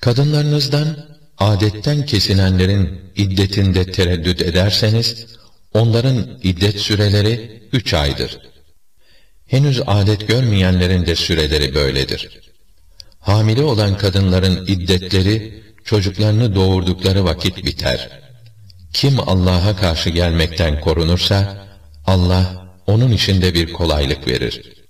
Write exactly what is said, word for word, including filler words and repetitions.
Kadınlarınızdan adetten kesinenlerin iddetinde tereddüt ederseniz, onların iddet süreleri üç aydır. Henüz adet görmeyenlerin de süreleri böyledir. Hamile olan kadınların iddetleri, çocuklarını doğurdukları vakit biter. Kim Allah'a karşı gelmekten korunursa, Allah onun işinde bir kolaylık verir.